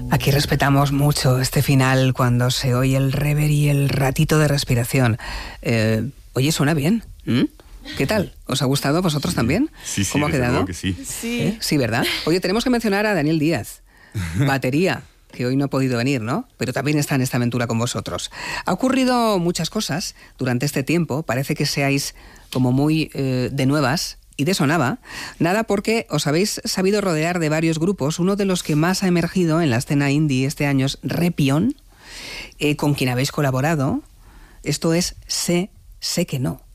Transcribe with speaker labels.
Speaker 1: Aquí respetamos mucho este final cuando se oye el rever y el ratito de respiración. Oye, suena bien. ¿Qué tal? ¿Os ha gustado a vosotros también?
Speaker 2: Sí, sí,
Speaker 1: ¿Cómo ha quedado?
Speaker 2: que sí.
Speaker 3: Sí.
Speaker 1: Sí, ¿verdad? Oye, tenemos que mencionar a Daniel Díaz, batería, que hoy no ha podido venir, ¿no? Pero también está en esta aventura con vosotros. Ha ocurrido muchas cosas durante este tiempo. Parece que seáis como muy de nuevas y de sonaba. Nada, porque os habéis sabido rodear de varios grupos. Uno de los que más ha emergido en la escena indie este año es Repión, con quien habéis colaborado. Esto es Sé que no.